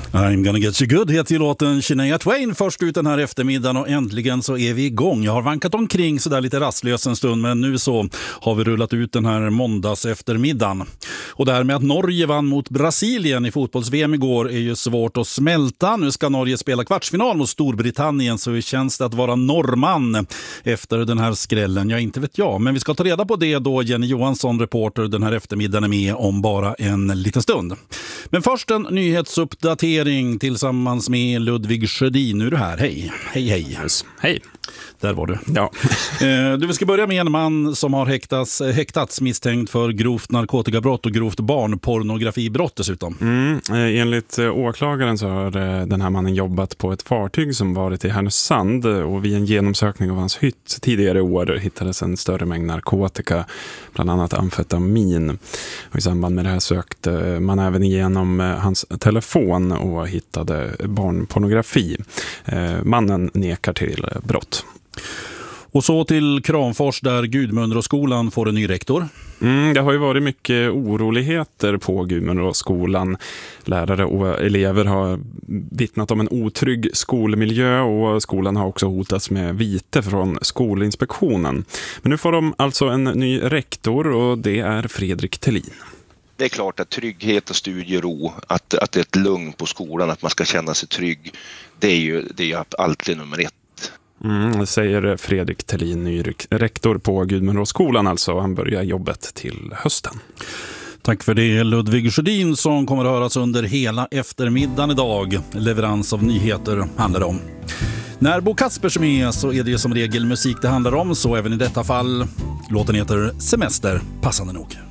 I'm gonna get you good heter ju låten Shania Twain först ut den här eftermiddagen och äntligen så är vi igång. Jag har vankat omkring så där lite rastlös en stund men nu så har vi rullat ut den här måndags eftermiddagen. Och det här med att Norge vann mot Brasilien i fotbolls-VM igår är ju svårt att smälta. Nu ska Norge spela kvartsfinal mot Storbritannien så hur känns det att vara norrman efter den här skrällen? Ja, inte vet jag. Men vi ska ta reda på det då Jenny Johansson, reporter den här eftermiddagen är med om bara en liten stund. Men först en nyhetsuppdatering tillsammans med Ludvig Sjödin. Nu är du här. Hej. Hej, hej. Yes. Hej. Där var du. Ja. Vi ska börja med en man som har häktats misstänkt för grovt narkotikabrott och grovt barnpornografibrott dessutom. Enligt åklagaren så har den här mannen jobbat på ett fartyg som varit i Härnösand och vid en genomsökning av hans hytt tidigare år hittades en större mängd narkotika, bland annat amfetamin. Och i samband med det här sökte man även igenom hans telefon och hittade barnpornografi. Mannen nekar till brott. Och så till Kramfors där Gudmundsskolan får en ny rektor. Det har ju varit mycket oroligheter på Gudmundsskolan. Lärare och elever har vittnat om en otrygg skolmiljö och skolan har också hotats med vite från Skolinspektionen. Men nu får de alltså en ny rektor och det är Fredrik Thelin. Det är klart att trygghet och studiero, att det är ett lugn på skolan, att man ska känna sig trygg, det är ju alltid nummer ett. Säger Fredrik Thelin, ny rektor på Gudmundsskolan alltså. Han börjar jobbet till hösten. Tack för det Ludvig Sjödin som kommer att höras under hela eftermiddagen idag. Leverans av nyheter handlar det om. När Bo Kaspers är med så är det ju som regel musik det handlar om, så även i detta fall. Låten heter Semester, passande nog.